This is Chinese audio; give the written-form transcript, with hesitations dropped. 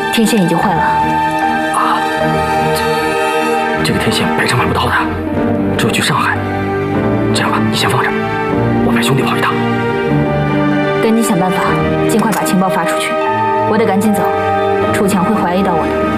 天线已经坏了。 啊，这个天线北城买不到的，只有去上海。这样吧，你先放着，我派兄弟跑一趟。 赶紧想办法，尽快把情报发出去。我得赶紧走，楚强会怀疑到我的。